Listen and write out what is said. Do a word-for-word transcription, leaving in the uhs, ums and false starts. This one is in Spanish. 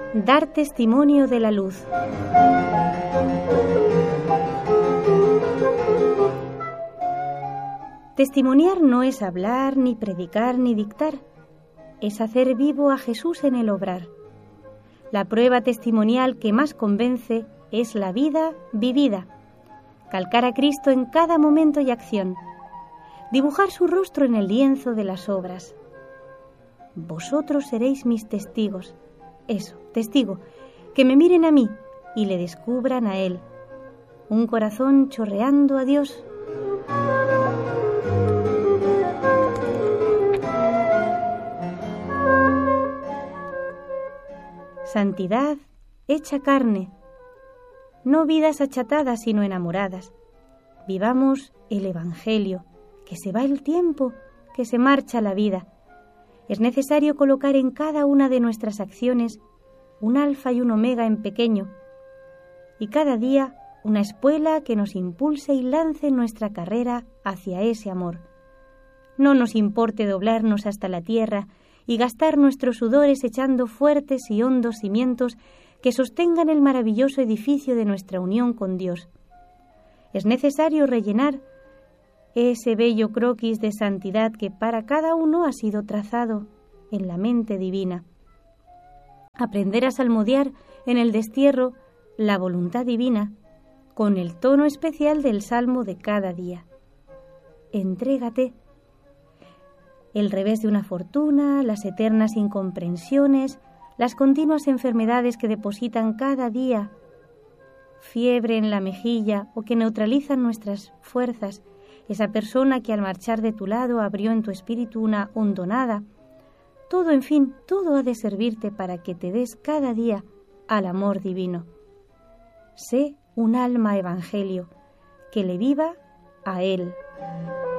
Dar testimonio de la luz. Testimoniar no es hablar, ni predicar, ni dictar. Es hacer vivo a Jesús en el obrar. La prueba testimonial que más convence es la vida vivida. Calcar a Cristo en cada momento y acción. Dibujar su rostro en el lienzo de las obras. Vosotros seréis mis testigos. Eso, testigo, que me miren a mí y le descubran a Él. Un corazón chorreando a Dios. Santidad hecha carne. No vidas achatadas, sino enamoradas. Vivamos el Evangelio, que se va el tiempo, que se marcha la vida. Es necesario colocar en cada una de nuestras acciones un alfa y un omega en pequeño, y cada día una espuela que nos impulse y lance nuestra carrera hacia ese amor. No nos importe doblarnos hasta la tierra y gastar nuestros sudores echando fuertes y hondos cimientos que sostengan el maravilloso edificio de nuestra unión con Dios. Es necesario rellenar ese bello croquis de santidad que para cada uno ha sido trazado en la mente divina. Aprender a salmodiar en el destierro la voluntad divina con el tono especial del salmo de cada día. Entrégate. El revés de una fortuna, las eternas incomprensiones, las continuas enfermedades que depositan cada día, fiebre en la mejilla o que neutralizan nuestras fuerzas, esa persona que al marchar de tu lado abrió en tu espíritu una hondonada. Todo, en fin, todo ha de servirte para que te des cada día al amor divino. Sé un alma evangelio, que le viva a Él.